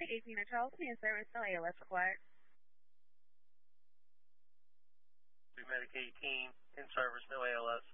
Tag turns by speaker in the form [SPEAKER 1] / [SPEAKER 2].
[SPEAKER 1] 18 at Charleston, in service, no ALS required.
[SPEAKER 2] Medic 18, in service, no ALS.